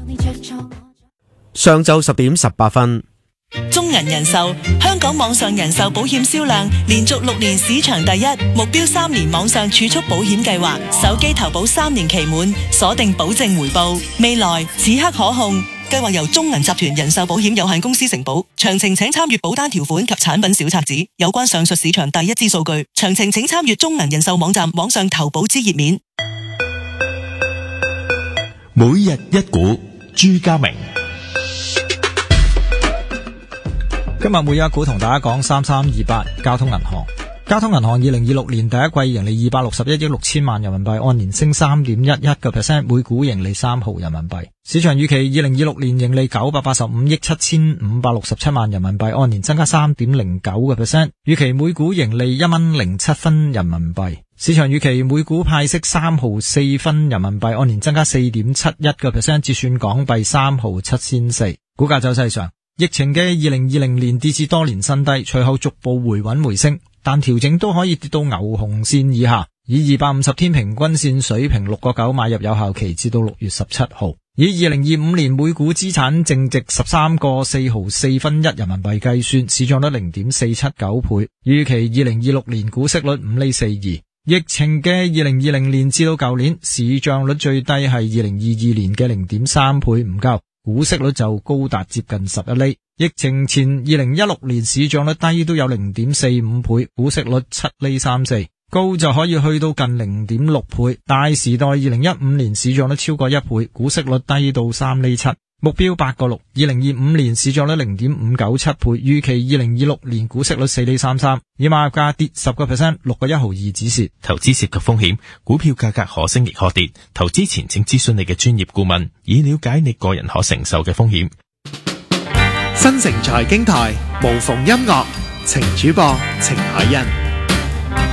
上晝10點18分。 中銀人壽香港網上人壽保險銷量連續6年市場第一，目標3年網上儲蓄保險計劃，手機投保3年期滿，鎖定保證回報，未來此刻可控。計劃由中銀集團人壽保險有限公司承保，詳情請參閱保單條款及產品小冊子。有關上述市場第一支數據，詳情請參閱中銀人壽網站網上投保之頁面。 每日一股，朱家明。 今日每日一股同大家講3328交通銀行。交通銀行2026年第一季盈利261億6千萬人民幣，按年升 3.11%， 每股盈利3毫人民幣。市場預期2026年盈利985億7567萬人民幣，按年增加 3.09%， 預期每股盈利1.07蚊人民幣。市場預期每股派息3毫4分人民幣，按年增加 4.71%， 折算港幣3毫7仙四。股價走勢上，疫情嘅2020年跌至多年新低，隨後逐步回穩回升，但調整都可以跌到牛熊線以下，以250天平均線水平 6.9 買入有效期至到6月17號。以2025年每股資產淨值13個4毫4分1人民幣計算，市賬率 0.479 倍，預期2026年股息率5厘42。疫情嘅2020年至到舊年，市賬率最低係2022年嘅 0.3 倍唔夠，股息率就高達接近11厘。疫情前2016年市賬率低都有 0.45 倍，股息率7厘34，高就可以去到近 0.6 倍。大時代2015年市賬率超過1倍，股息率低到3厘7，目標8個6。2025年市賬率 0.597 倍，預期2026年股息率4厘33，以買入價跌 10%， 6個1毫2止蝕。 投資涉及風險，股票價格可升亦可跌，投資前請諮詢你嘅專業顧問，以了解你個人可承受嘅風險。 新城財經台無縫音樂，程主播程海欣。